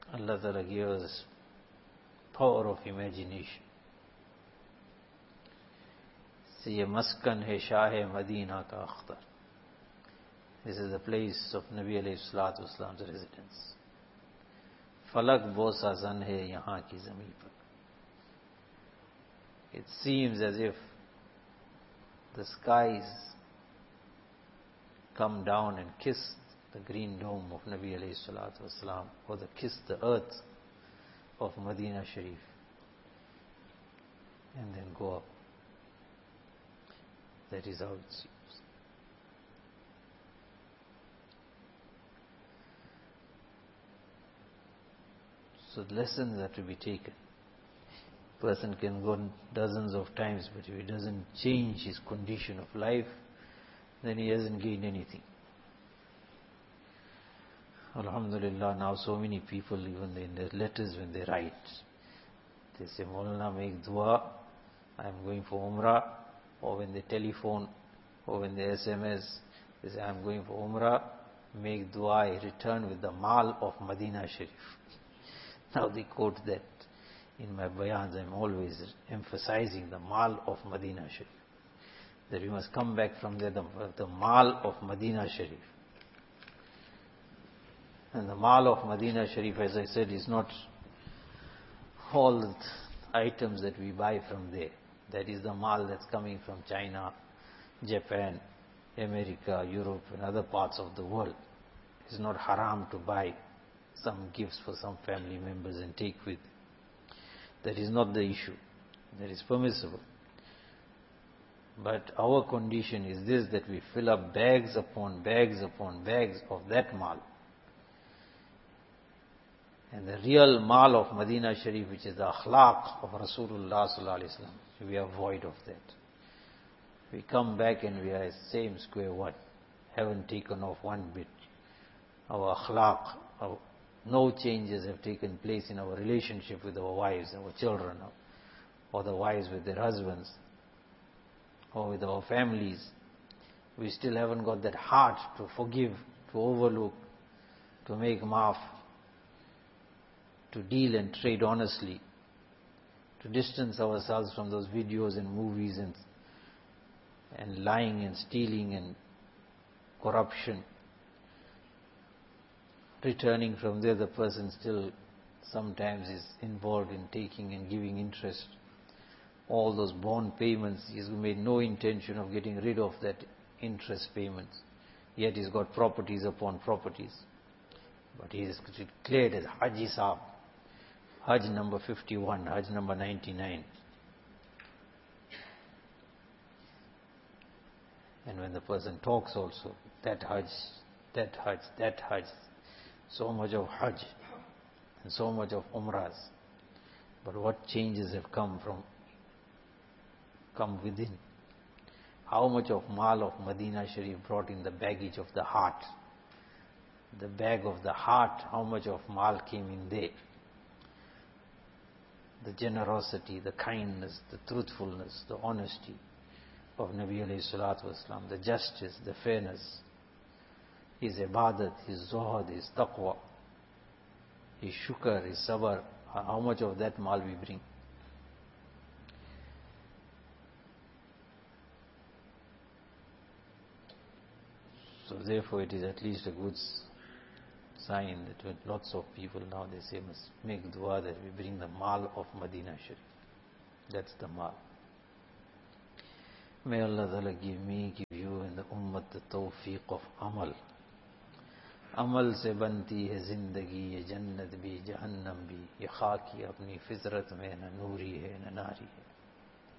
Allah Ta'ala gave us power of imagination. See, ye maskan hai Shah Madina ka akhtar. This is the place of Nabi alayhi salatu wasalam's residence. Falak bosa zan hai yahan ki zameen par. It seems as if the skies come down and kiss the green dome of Nabi alayhi salatu wasalam, or the kiss the earth of Medina Sharif, and then go up. That is how it seems. So the lessons are to be taken. Person can go dozens of times, but if he doesn't change his condition of life, then he hasn't gained anything. Alhamdulillah, now so many people, even in their letters when they write, they say, Maulana, make dua, I am going for Umrah. Or when they telephone, or when they SMS, they say, I am going for Umrah, make dua, I return with the mal of Medina Sharif. Now they quote that. In my bayans, I am always emphasizing the mal of Medina Sharif. That we must come back from there, the mal of Medina Sharif. And the mal of Medina Sharif, as I said, is not all the items that we buy from there. That is the mal that's coming from China, Japan, America, Europe, and other parts of the world. It's not haram to buy some gifts for some family members and take with. That is not the issue. That is permissible. But our condition is this, that we fill up bags upon bags upon bags of that mal. And the real mal of Medina Sharif, which is the akhlaq of Rasulullah sallallahu alaihi wasallam, we are void of that. We come back and we are same square one. Haven't taken off one bit. Our akhlaq, no changes have taken place in our relationship with our wives, our children, or the wives with their husbands, or with our families. We still haven't got that heart to forgive, to overlook, to make maaf, to deal and trade honestly, to distance ourselves from those videos and movies and lying and stealing and corruption. Returning from there, the person still sometimes is involved in taking and giving interest. All those bond payments, he's made no intention of getting rid of that interest payments. Yet he's got properties upon properties. But he is declared as Haji Saab. Hajj number 51, Hajj number 99. And when the person talks also, that Hajj, that Hajj, that Hajj, so much of Hajj and so much of Umrahs. But what changes have come within? How much of mal of Medina Sharif brought in the baggage of the heart? The bag of the heart, how much of mal came in there? The generosity, the kindness, the truthfulness, the honesty of Nabi alayhi salatu wasalam, the justice, the fairness, his ibadat, his zuhad, his taqwa, his shukr, his sabr, how much of that mal we bring? So therefore it is at least a good sign that with lots of people now they say must make dua that we bring the mal of Medina Sharif. That's the mal. May Allah Ta'ala give me, give you and the ummah the tawfiq of amal. Amal se banti hai zindagi, ye jannat bhi, jahannam bhi, ye khaki apni fitrat mein na noori hai na nari hai.